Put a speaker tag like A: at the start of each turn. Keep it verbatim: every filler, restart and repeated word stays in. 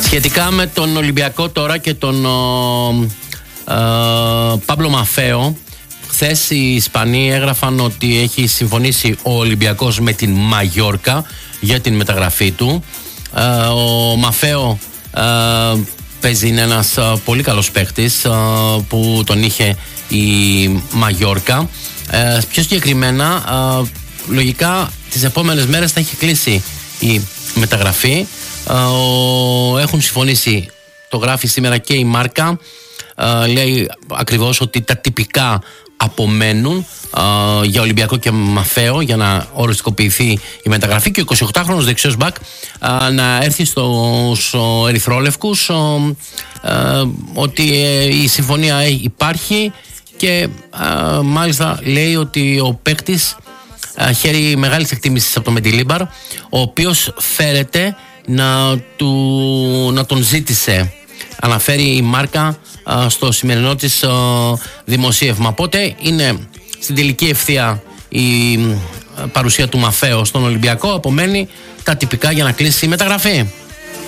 A: Σχετικά με τον Ολυμπιακό τώρα και τον ε, ε, Παύλο Μαφαίο, χθες οι Ισπανοί έγραφαν ότι έχει συμφωνήσει ο Ολυμπιακός με την Μαγιόρκα για την μεταγραφή του. ε, Ο Μαφαίο ε, παίζει, είναι ένας ε, πολύ καλός παίχτης ε, που τον είχε η Μαγιόρκα. ε, Πιο συγκεκριμένα, ε, λογικά τις επόμενες μέρες θα έχει κλείσει η μεταγραφή. ε, Έχουν συμφωνήσει, το γράφει σήμερα και η Μάρκα. ε, Λέει ακριβώς ότι τα τυπικά απομένουν uh, για Ολυμπιακό και Μαφαίο για να οριστικοποιηθεί η μεταγραφή, και ο εικοσιοκτάχρονος δεξιός μπακ uh, να έρθει στους uh, ερυθρόλευκους, uh, uh, ότι uh, η συμφωνία υπάρχει και uh, μάλιστα λέει ότι ο παίκτης uh, χαίρει μεγάλης εκτίμησης από τον Μεντιλίμπαρ, ο οποίος φέρεται να, του, να τον ζήτησε, αναφέρει η Μάρκα στο σημερινό της δημοσίευμα. Οπότε είναι στην τελική ευθεία η παρουσία του Μαφαίου στον Ολυμπιακό. Απομένει τα τυπικά για να κλείσει η μεταγραφή.